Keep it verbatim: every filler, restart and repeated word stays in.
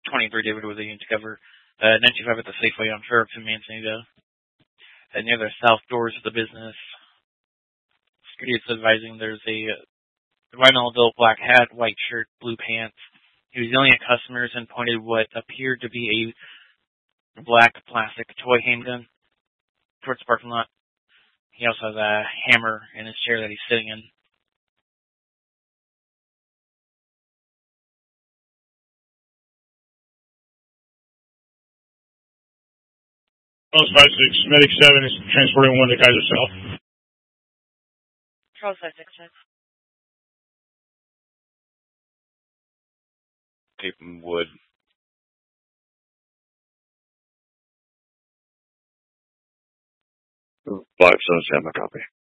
twenty-three David with a unit to cover. Uh, nine two five at the Safeway on Fairbanks and Manzanita. Uh, near the south doors of the business. Security is advising there's a uh, vinyl black hat, white shirt, blue pants. He was yelling at customers and pointed what appeared to be a black plastic toy handgun towards the parking lot. He also has a hammer in his chair that he's sitting in. Charles five six, Medic seven is transporting one to Kaiser South. Charles five six six. Taping wood. Five seven seven, copy.